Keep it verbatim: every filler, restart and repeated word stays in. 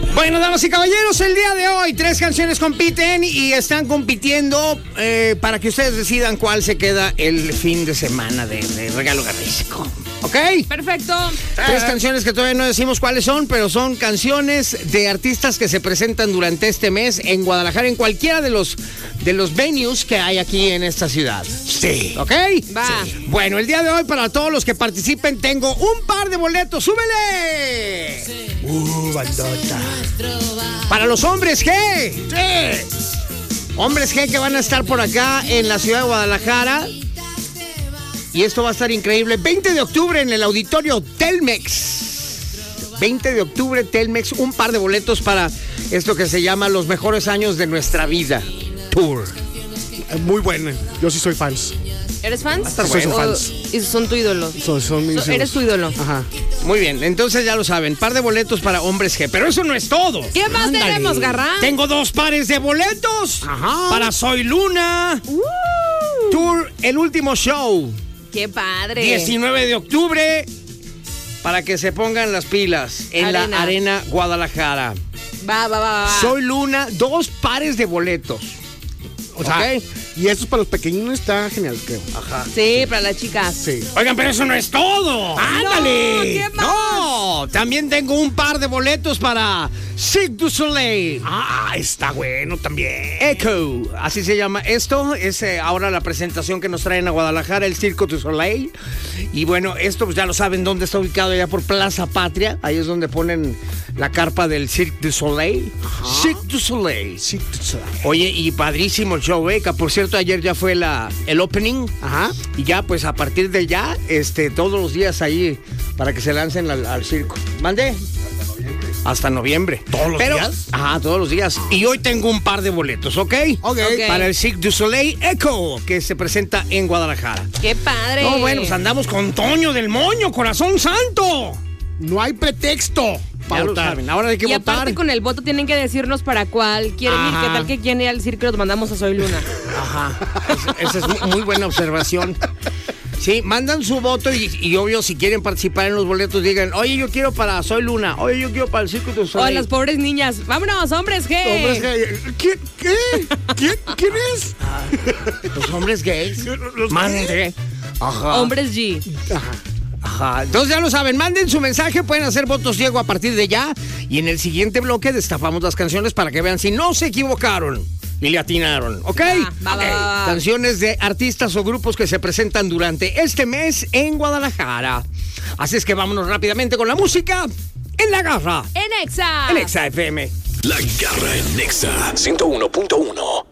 Bueno, damas y caballeros, el día de hoy tres canciones compiten y están compitiendo eh, para que ustedes decidan cuál se queda el fin de semana de, de regalo garrístico. ¿Ok? Perfecto. Tres canciones que todavía no decimos cuáles son, pero son canciones de artistas que se presentan durante este mes en Guadalajara, en cualquiera de los, de los venues que hay aquí en esta ciudad. Sí. ¿Ok? Va. Sí. Bueno, el día de hoy, para todos los que participen, tengo un par de boletos. ¡Súbele! ¡Uh, bandota! Para los hombres G. Sí. Hombres G que van a estar por acá en la ciudad de Guadalajara. Y esto va a estar increíble. veinte de octubre en el auditorio Telmex. veinte de octubre, Telmex. Un par de boletos para esto que se llama Los Mejores Años de Nuestra Vida Tour. Muy buena. Yo sí soy fans. ¿Eres fan? Hasta soy O- fans. ¿Y son tu ídolo? Son, son mis So- ¿Eres tu ídolo? Ajá. Muy bien, entonces ya lo saben. Par de boletos para hombres G. Pero eso no es todo. ¿Qué más Ándale. tenemos, Garra? Tengo dos pares de boletos. Ajá. Para Soy Luna. Uh, Tour, el último show. ¡Qué padre! diecinueve de octubre. Para que se pongan las pilas en Arena. la Arena Guadalajara. Va, va, va, va. Soy Luna, dos pares de boletos. O sea, Ok. y esto para los pequeños está genial, creo. Ajá. Sí, para las chicas. Sí. Oigan, pero eso no es todo. ¡Ándale! No, ¿qué más? No, también tengo un par de boletos para Cirque du Soleil. Ah, está bueno también. Echo, así se llama esto. Es eh, ahora la presentación que nos traen a Guadalajara, el Cirque du Soleil. Y bueno, esto pues ya lo saben dónde está ubicado, allá por Plaza Patria. Ahí es donde ponen la carpa del Cirque du Soleil. Cirque du Soleil. Sí, tú sabes. Oye, y padrísimo el show, ¿eh? Que por cierto, ayer ya fue la, el opening. Ajá. Y ya, pues a partir de ya, este, todos los días ahí para que se lancen al, al circo. ¿Mandé? Hasta noviembre. ¿Todos los Pero- días? Ajá, todos los días. Y hoy tengo un par de boletos, ¿ok? Ok. Ok. Para el Cirque du Soleil Echo, que se presenta en Guadalajara. ¡Qué padre! No, bueno, pues andamos con Toño del Moño, corazón santo. No hay pretexto Ya para lo votar. saben, ahora hay que Y votar. aparte con el voto tienen que decirnos para cuál quieren ir. Ajá. ¿Qué tal que quieren ir al circo y los mandamos a Soy Luna? Ajá, es- esa es muy, muy buena observación. Sí, mandan su voto y, y obvio, si quieren participar en los boletos, digan, oye, yo quiero para Soy Luna, oye, yo quiero para el Circo du O Soleil. las pobres niñas. ¡Vámonos, hombres G! Hombres gay. ¿Quién? ¿Qué? ¿Quién? ¿Quién es? Los hombres gays. ¿Los Mande. Ajá. Hombres G. Ajá. Ajá. Entonces ya lo saben, manden su mensaje, pueden hacer votos ciego a partir de ya. Y en el siguiente bloque destapamos las canciones para que vean si no se equivocaron y le atinaron, ¿ok? Va, va, Ok. va, va. Canciones de artistas o grupos que se presentan durante este mes en Guadalajara. Así es que vámonos rápidamente con la música en La Garra, En Exa. en Exa F M. La Garra en Nexa ciento uno punto uno.